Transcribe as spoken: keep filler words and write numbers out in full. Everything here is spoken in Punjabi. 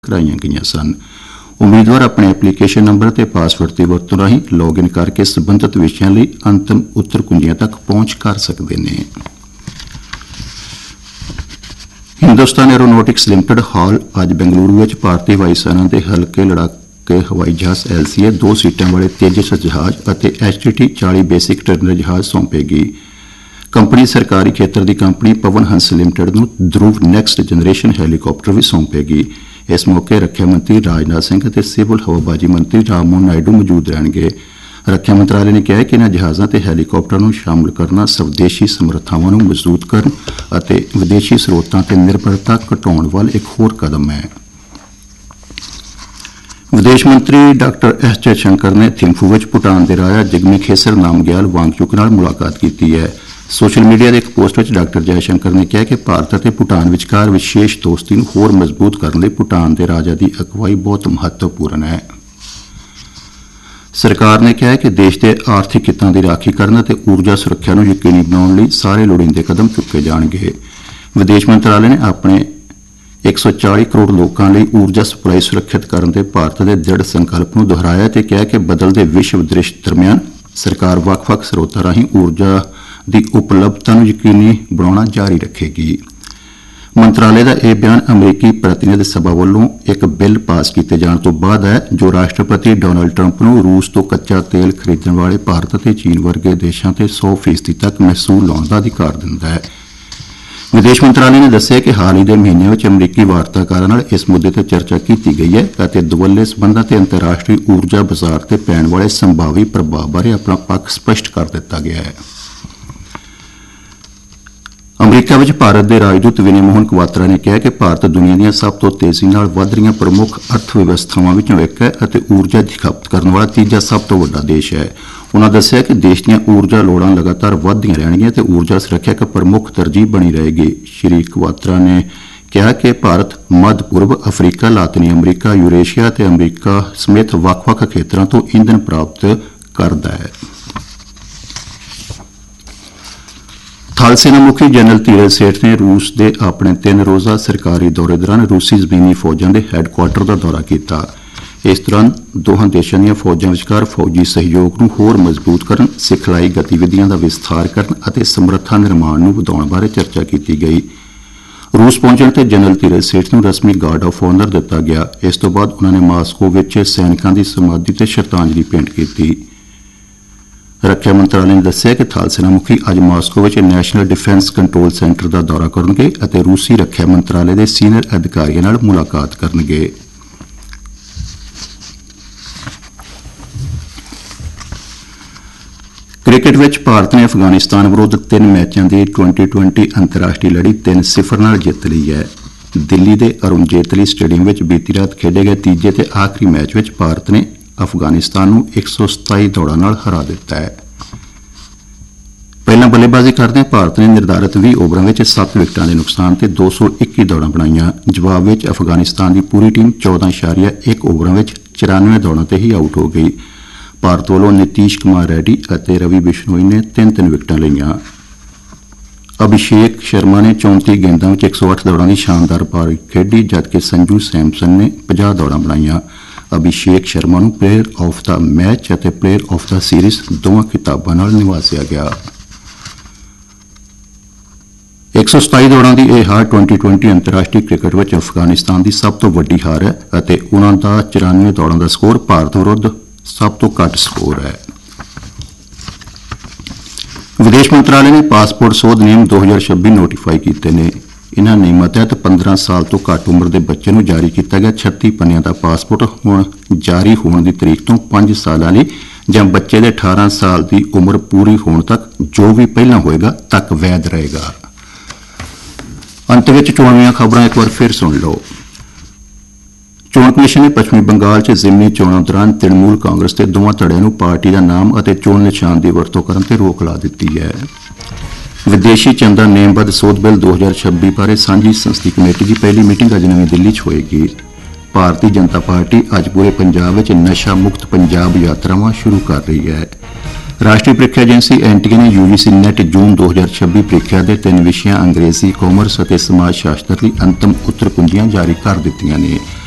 कराईਆਂ ਗਈਆਂ ਸਨ। ਉਮੀਦਵਾਰ ਆਪਣੇ ਐਪਲੀਕੇਸ਼ਨ ਨੰਬਰ ਅਤੇ ਪਾਸਵਰਡ ਦੀ ਵਰਤੋਂ ਰਾਹੀਂ ਲੌਗਇਨ ਕਰਕੇ ਸੰਬੰਧਿਤ ਵਿਸ਼ਿਆਂ ਲਈ ਅੰਤਿਮ ਉੱਤਰ ਕੁੰਜੀਆਂ ਤੱਕ ਪਹੁੰਚ ਕਰ ਸਕਦੇ ਨੇ। ਹਿੰਦੁਸਤਾਨ ਐਰੋਨੌਟਿਕਸ ਲਿਮਟਿਡ ਹਾਲ ਅੱਜ ਬੈਂਗਲੁਰੂ ਵਿੱਚ ਭਾਰਤੀ ਵਾਯੂ ਸੈਨਾ ਦੇ ਹਲਕੇ ਲੜਾਕੇ ਹਵਾਈ ਜਹਾਜ਼ ਐਲ ਸੀ ਏ ਦੋ ਸੀਟਾਂ ਵਾਲੇ ਤੇਜਸ ਜਹਾਜ਼ ਅਤੇ ਐਚ ਟੀ ਟੀ ਚਾਲੀ ਬੇਸਿਕ ਟਰਨਰ ਜਹਾਜ਼ ਸੌਂਪੇਗੀ। ਕੰਪਨੀ ਸਰਕਾਰੀ ਖੇਤਰ ਦੀ ਕੰਪਨੀ ਪਵਨ ਹੰਸ ਲਿਮਟਿਡ ਨੂੰ ਧਰੁਵ ਨੈਕਸਟ ਜਨਰੇਸ਼ਨ ਹੈਲੀਕਾਪਟਰ ਵੀ ਸੌਂਪੇਗੀ। ਇਸ ਮੌਕੇ ਰੱਖਿਆ ਮੰਤਰੀ ਰਾਜਨਾਥ ਸਿੰਘ ਅਤੇ ਸਿਵਲ ਹਵਾਬਾਜ਼ੀ ਮੰਤਰੀ ਰਾਮਮੋਹਨ ਨਾਇਡੂ ਮੌਜੂਦ ਰਹਿਣਗੇ। ਰੱਖਿਆ ਮੰਤਰਾਲੇ ਨੇ ਕਿਹਾ ਕਿ ਇਨ੍ਹਾਂ ਜਹਾਜ਼ਾਂ ਤੇ ਹੈਲੀਕਾਪਟਰਾਂ ਨੂੰ ਸ਼ਾਮਲ ਕਰਨਾ ਸਵਦੇਸ਼ੀ ਸਮਰੱਥਾਵਾਂ ਨੂੰ ਮਜ਼ਬੂਤ ਕਰਨ ਅਤੇ ਵਿਦੇਸ਼ੀ ਸਰੋਤਾਂ ਤੇ ਨਿਰਭਰਤਾ ਘਟਾਉਣ ਵੱਲ ਇੱਕ ਹੋਰ ਕਦਮ ਹੈ। ਵਿਦੇਸ਼ ਮੰਤਰੀ ਡਾਕਟਰ ਐਸ ਜੈਸ਼ੰਕਰ ਨੇ ਥਿੰਫੂ ਵਿੱਚ ਭੂਟਾਨ ਦੇ ਰਾਜਾ ਜਿਗਮੇ ਖੇਸਰ ਨਾਮਗਿਆਲ ਵਾਂਗਚੁਕ ਨਾਲ ਮੁਲਾਕਾਤ ਕੀਤੀ ਹੈ। ਸੋਸ਼ਲ ਮੀਡੀਆ ਦੇ ਇੱਕ ਪੋਸਟ ਵਿੱਚ ਡਾਕਟਰ ਜੈਸ਼ੰਕਰ ਨੇ ਕਿਹਾ ਕਿ ਭਾਰਤ ਅਤੇ ਭੂਟਾਨ ਵਿਚਕਾਰ ਵਿਸ਼ੇਸ਼ ਦੋਸਤੀ ਨੂੰ ਹੋਰ ਮਜ਼ਬੂਤ ਕਰਨ ਲਈ ਭੂਟਾਨ ਦੇ ਰਾਜਾ ਦੀ ਅਗਵਾਈ ਬਹੁਤ ਮਹੱਤਵਪੂਰਨ ਹੈ। ਸਰਕਾਰ ਨੇ ਕਿਹਾ ਕਿ ਦੇਸ਼ ਦੇ ਆਰਥਿਕ ਹਿੱਤਾਂ ਦੀ ਰਾਖੀ ਕਰਨ ਅਤੇ ਊਰਜਾ ਸੁਰੱਖਿਆ ਨੂੰ ਯਕੀਨੀ ਬਣਾਉਣ ਲਈ ਸਾਰੇ ਲੋੜੀਂਦੇ ਕਦਮ ਚੁੱਕੇ ਜਾਣਗੇ। ਵਿਦੇਸ਼ ਮੰਤਰਾਲੇ ਨੇ ਆਪਣੇ ਇੱਕ ਸੌ ਚਾਲੀ ਕਰੋੜ ਲੋਕਾਂ ਲਈ ਊਰਜਾ ਸਪਲਾਈ ਸੁਰੱਖਿਅਤ ਕਰਨ ਦੇ ਭਾਰਤ ਦੇ ਦ੍ਰਿੜ ਸੰਕਲਪ ਨੂੰ ਦੁਹਰਾਇਆ ਤੇ ਕਿਹਾ ਕਿ ਬਦਲਦੇ ਵਿਸ਼ਵ ਦ੍ਰਿਸ਼ ਦਰਮਿਆਨ ਸਰਕਾਰ ਵੱਖ-ਵੱਖ ਸਰੋਤਾਂ ਰਾਹੀਂ ਊਰਜਾ ਦੀ ਉਪਲਬਧਤਾ ਨੂੰ ਯਕੀਨੀ ਬਣਾਉਣਾ ਜਾਰੀ ਰੱਖੇਗੀ। ਮੰਤਰਾਲੇ ਦਾ ਇਹ ਬਿਆਨ ਅਮਰੀਕੀ ਪ੍ਰਤੀਨਿਧ ਸਭਾ ਵੱਲੋਂ ਇੱਕ ਬਿੱਲ ਪਾਸ ਕੀਤੇ ਜਾਣ ਤੋਂ ਬਾਅਦ ਹੈ ਜੋ ਰਾਸ਼ਟਰਪਤੀ ਡੋਨਾਲਡ ਟਰੰਪ ਨੂੰ ਰੂਸ ਤੋਂ ਕੱਚਾ ਤੇਲ ਖਰੀਦਣ ਵਾਲੇ ਭਾਰਤ ਅਤੇ ਚੀਨ ਵਰਗੇ ਦੇਸ਼ਾਂ ਤੇ ਸੌ ਫੀਸਦੀ ਤੱਕ ਮਹਿਸੂਲ ਲਾਉਣ ਦਾ ਅਧਿਕਾਰ ਦਿੰਦਾ ਹੈ। ਵਿਦੇਸ਼ ਮੰਤਰਾਲੇ ਨੇ ਦੱਸਿਆ ਕਿ ਹਾਲ ਹੀ ਦੇ ਮਹੀਨਿਆਂ ਵਿੱਚ ਅਮਰੀਕੀ ਵਾਰਤਾਕਾਰਾਂ ਨਾਲ ਇਸ ਮੁੱਦੇ ਤੇ ਚਰਚਾ ਕੀਤੀ ਗਈ ਹੈ ਅਤੇ ਦੁਵੱਲੇ ਸਬੰਧਾਂ ਤੇ ਅੰਤਰਰਾਸ਼ਟਰੀ ਊਰਜਾ ਬਾਜ਼ਾਰ ਤੇ ਪੈਣ ਵਾਲੇ ਸੰਭਾਵੀ ਪ੍ਰਭਾਵ ਬਾਰੇ ਆਪਣਾ ਪੱਖ ਸਪਸ਼ਟ ਕਰ ਦਿੱਤਾ ਗਿਆ ਹੈ। ਅਮਰੀਕਾ ਵਿੱਚ ਭਾਰਤ ਦੇ ਰਾਜਦੂਤ ਵਿਨੇ ਮੋਹਨ ਕਵਾਤਰਾ ਨੇ ਕਿਹਾ ਕਿ ਭਾਰਤ ਦੁਨੀਆ ਦੀਆਂ ਸਭ ਤੋਂ ਤੇਜ਼ੀ ਨਾਲ ਵਧ ਰਹੀਆਂ ਪ੍ਰਮੁੱਖ ਅਰਥ ਵਿਵਸਥਾਵਾਂ ਵਿੱਚੋਂ ਇੱਕ ਹੈ ਅਤੇ ਊਰਜਾ ਦੀ ਖਪਤ ਕਰਨ ਵਾਲਾ ਤੀਜਾ ਸਭ ਤੋਂ ਵੱਡਾ ਦੇਸ਼ ਹੈ। ਉਨ੍ਹਾਂ ਦੱਸਿਆ ਕਿ ਦੇਸ਼ ਦੀਆਂ ਊਰਜਾ ਲੋੜਾਂ ਲਗਾਤਾਰ ਵਧਦੀਆਂ ਰਹਿਣਗੀਆਂ ਤੇ ਊਰਜਾ ਸੁਰੱਖਿਆ ਇੱਕ ਪ੍ਰਮੁੱਖ ਤਰਜੀਹ ਬਣੀ ਰਹੇਗੀ। ਸ਼੍ਰੀ ਕਵਾਤਰਾ ਨੇ ਕਿਹਾ ਕਿ ਭਾਰਤ ਮੱਧ ਪੂਰਬ, ਅਫਰੀਕਾ, ਲਾਤਨੀ ਅਮਰੀਕਾ, ਯੂਰੇਸ਼ੀਆ ਅਤੇ ਅਮਰੀਕਾ ਸਮੇਤ ਵੱਖ-ਵੱਖ ਖੇਤਰਾਂ ਤੋਂ ਈਂਧਨ ਪ੍ਰਾਪਤ ਕਰਦਾ ਹੈ। ਥਲ ਸੈਨਾ ਮੁਖੀ ਜਨਰਲ ਧੀਰਜ ਸੇਠ ਨੇ ਰੂਸ ਦੇ ਆਪਣੇ ਤਿੰਨ ਰੋਜ਼ਾ ਸਰਕਾਰੀ ਦੌਰੇ ਦੌਰਾਨ ਰੂਸੀ ਜ਼ਮੀਨੀ ਫੌਜਾਂ ਦੇ ਹੈੱਡਕੁਆਰਟਰ ਦਾ ਦੌਰਾ ਕੀਤਾ। ਇਸ ਦੌਰਾਨ ਦੋਹਾਂ ਦੇਸ਼ਾਂ ਦੀਆਂ ਫੌਜਾਂ ਵਿਚਕਾਰ ਫੌਜੀ ਸਹਿਯੋਗ ਨੂੰ ਹੋਰ ਮਜ਼ਬੂਤ ਕਰਨ, ਸਿਖਲਾਈ ਗਤੀਵਿਧੀਆਂ ਦਾ ਵਿਸਥਾਰ ਕਰਨ ਅਤੇ ਸਮਰੱਥਾ ਨਿਰਮਾਣ ਨੂੰ ਵਧਾਉਣ ਬਾਰੇ ਚਰਚਾ ਕੀਤੀ ਗਈ। ਰੂਸ ਪਹੁੰਚਣ ਤੇ ਜਨਰਲ ਧੀਰਜ ਸੇਠ ਨੂੰ ਰਸਮੀ ਗਾਰਡ ਆਫ ਆਨਰ ਦਿੱਤਾ ਗਿਆ। ਇਸ ਤੋਂ ਬਾਅਦ ਉਨ੍ਹਾਂ ਨੇ ਮਾਸਕੋ ਵਿੱਚ ਸੈਨਿਕਾਂ ਦੀ ਸਮਾਧੀ ਤੇ ਸ਼ਰਧਾਂਜਲੀ ਭੇਂਟ ਕੀਤੀ। ਰੱਖਿਆ ਮੰਤਰਾਲੇ ਨੇ ਦੱਸਿਆ ਕਿ ਥਲ ਸੈਨਾ ਮੁਖੀ ਅੱਜ ਮਾਸਕੋ ਵਿੱਚ ਨੈਸ਼ਨਲ ਡਿਫੈਂਸ ਕੰਟਰੋਲ ਸੈਂਟਰ ਦਾ ਦੌਰਾ ਕਰਨਗੇ ਅਤੇ ਰੂਸੀ ਰੱਖਿਆ ਮੰਤਰਾਲੇ ਦੇ ਸੀਨੀਅਰ ਅਧਿਕਾਰੀਆਂ ਨਾਲ ਮੁਲਾਕਾਤ ਕਰਨਗੇ। ਕ੍ਰਿਕਟ ਵਿੱਚ ਭਾਰਤ ਨੇ ਅਫਗਾਨਿਸਤਾਨ ਵਿਰੁੱਧ ਤਿੰਨ ਮੈਚਾਂ ਦੀ ਟਵੈਂਟੀ ਟਵੈਂਟੀ ਅੰਤਰਰਾਸ਼ਟਰੀ ਲੜੀ ਤਿੰਨ ਸਿਫਰ ਨਾਲ ਜਿੱਤ ਲਈ ਹੈ। ਦਿੱਲੀ ਦੇ ਅਰੁਣ ਜੇਤਲੀ ਸਟੇਡੀਅਮ ਵਿੱਚ ਬੀਤੀ ਰਾਤ ਖੇਡੇ ਗਏ ਤੀਜੇ ਤੇ ਆਖਰੀ ਮੈਚ ਵਿੱਚ ਭਾਰਤ ਨੇ ਅਫਗਾਨਿਸਤਾਨ ਨੂੰ ਇੱਕ ਸੌ ਸਤਾਈ ਦੌੜਾਂ ਨਾਲ ਹਰਾ ਦਿੱਤਾ ਹੈ। ਪਹਿਲਾਂ ਬੱਲੇਬਾਜ਼ੀ ਕਰਦਿਆਂ ਭਾਰਤ ਨੇ ਨਿਰਧਾਰਿਤ ਵੀਹ ਓਵਰਾਂ ਵਿੱਚ ਸੱਤ ਵਿਕਟਾਂ ਦੇ ਨੁਕਸਾਨ ਤੇ ਦੋ ਸੌ ਇੱਕੀ ਦੌੜਾਂ ਬਣਾਈਆਂ। ਜਵਾਬ ਵਿੱਚ ਅਫਗਾਨਿਸਤਾਨ ਦੀ ਪੂਰੀ ਟੀਮ ਚੌਦਾਂ ਇਸ਼ਾਰੀਆ ਇੱਕ ਓਵਰਾਂ ਵਿੱਚ ਚੁਰਾਨਵੇਂ ਦੌੜਾਂ ਤੇ ਹੀ ਆਊਟ ਹੋ ਗਈ। ਭਾਰਤ ਵੱਲੋਂ ਨਿਤੀਸ਼ ਕੁਮਾਰ ਰੈਡੀ ਅਤੇ ਰਵੀ ਬਿਸ਼ਨੋਈ ਨੇ ਤਿੰਨ ਤਿੰਨ ਵਿਕਟਾਂ ਲਈਆਂ। ਅਭਿਸ਼ੇਕ ਸ਼ਰਮਾ ਨੇ ਚੌਂਤੀ ਗੇਂਦਾਂ ਵਿੱਚ ਇੱਕ ਸੌ ਅੱਠ ਦੌੜਾਂ ਦੀ ਸ਼ਾਨਦਾਰ ਪਾਰੀ ਖੇਡੀ ਜਦਕਿ ਸੰਜੂ ਸੈਮਸਨ ਨੇ ਪੰਜਾਹ ਦੌੜਾਂ ਬਣਾਈਆਂ। ਅਭਿਸ਼ੇਕ ਸ਼ਰਮਾ ਨੂੰ ਪਲੇਅਰ ਆਫ ਦਾ ਮੈਚ ਅਤੇ ਪਲੇਅਰ ਆਫ ਦਾ ਸੀਰੀਜ਼ ਦੋਵਾਂ ਖਿਤਾਬਾਂ ਨਾਲ ਨਿਵਾਜਿਆ ਗਿਆ। ਇੱਕ ਸੌ ਸਤਾਈ ਦੌੜਾਂ ਦੀ ਇਹ ਹਾਰ ਟਵੈਂਟੀ ਟਵੈਂਟੀ ਅੰਤਰਰਾਸ਼ਟਰੀ ਕ੍ਰਿਕਟ ਵਿੱਚ ਅਫਗਾਨਿਸਤਾਨ ਦੀ ਸਭ ਤੋਂ ਵੱਡੀ ਹਾਰ ਹੈ ਅਤੇ ਉਨ੍ਹਾਂ ਦਾ ਚੁਰਾਨਵੇਂ ਦੌੜਾਂ ਦਾ ਸਕੋਰ ਭਾਰਤ ਵਿਰੁੱਧ ਸਭ ਤੋਂ ਘੱਟ ਸਕੋਰ ਹੈ। ਵਿਦੇਸ਼ ਮੰਤਰਾਲੇ ਨੇ ਪਾਸਪੋਰਟ ਸੋਧ ਨਿਯਮ ਦੋ ਹਜ਼ਾਰ ਛੱਬੀ ਨੋਟੀਫਾਈ ਕੀਤੇ ਨੇ। ਇਨ੍ਹਾਂ ਨਿਯਮਾਂ ਤਹਿਤ ਪੰਦਰਾਂ ਸਾਲ ਤੋਂ ਘੱਟ ਉਮਰ ਦੇ ਬੱਚੇ ਨੂੰ ਜਾਰੀ ਕੀਤਾ ਗਿਆ ਛੱਤੀ ਪੰਨਿਆਂ ਦਾ ਪਾਸਪੋਰਟ ਹੁਣ ਜਾਰੀ ਹੋਣ ਦੀ ਤਰੀਕ ਤੋਂ ਪੰਜ ਸਾਲਾਂ ਲਈ ਜਾਂ ਬੱਚੇ ਦੇ ਅਠਾਰਾਂ ਸਾਲ ਦੀ ਉਮਰ ਪੂਰੀ ਹੋਣ ਤੱਕ ਜੋ ਵੀ ਪਹਿਲਾਂ ਹੋਏਗਾ ਤੱਕ ਵੈਧ ਰਹੇਗਾ। ਅੰਤ ਵਿੱਚ ਚੋਣਵੀਆਂ ਖਬਰਾਂ ਇੱਕ ਵਾਰ ਫਿਰ ਸੁਣ ਲਓ। ਚੋਣ ਕਮਿਸ਼ਨ ਨੇ ਪੱਛਮੀ ਬੰਗਾਲ 'ਚ ਜ਼ਿਮਨੀ ਚੋਣਾਂ ਦੌਰਾਨ ਤ੍ਰਿਣਮੂਲ ਕਾਂਗਰਸ ਦੇ ਦੋਵਾਂ ਧੜਿਆਂ ਨੂੰ ਪਾਰਟੀ ਦਾ ਨਾਮ ਅਤੇ ਚੋਣ ਨਿਸ਼ਾਨ ਦੀ ਵਰਤੋਂ ਕਰਨ ਤੇ ਰੋਕ ਲਾ ਦਿੱਤੀ ਹੈ। ਵਿਦੇਸ਼ੀ ਚੰਦਾ ਨੇਮਬੱਧ ਸੋਧ ਬਿੱਲ ਦੋ ਹਜ਼ਾਰ ਛੱਬੀ ਬਾਰੇ ਸਾਂਝੀ ਸੰਸਦੀ ਕਮੇਟੀ ਦੀ ਪਹਿਲੀ ਮੀਟਿੰਗ ਅੱਜ ਨਵੀਂ ਦਿੱਲੀ 'ਚ ਹੋਏਗੀ। ਭਾਰਤੀ ਜਨਤਾ ਪਾਰਟੀ ਅੱਜ ਪੂਰੇ ਪੰਜਾਬ ਵਿੱਚ ਨਸ਼ਾ ਮੁਕਤ ਪੰਜਾਬ ਯਾਤਰਾਵਾਂ ਸ਼ੁਰੂ ਕਰ ਰਹੀ ਹੈ। ਰਾਸ਼ਟਰੀ ਪ੍ਰੀਖਿਆ ਏਜੰਸੀ ਐਨ ਟੀ ਏ ਨੇ ਯੂ ਜੀ ਸੀ ਨੈਟ ਜੂਨ ਦੋ ਹਜ਼ਾਰ ਛੱਬੀ ਪ੍ਰੀਖਿਆ ਦੇ ਤਿੰਨ ਵਿਸ਼ਿਆਂ ਅੰਗਰੇਜ਼ੀ, ਕਾਮਰਸ ਅਤੇ ਸਮਾਜ ਸ਼ਾਸਤਰ ਲਈ ਅੰਤਿਮ ਉੱਤਰ ਕੁੰਜੀਆਂ ਜਾਰੀ ਕਰ ਦਿੱਤੀਆਂ ਨੇ।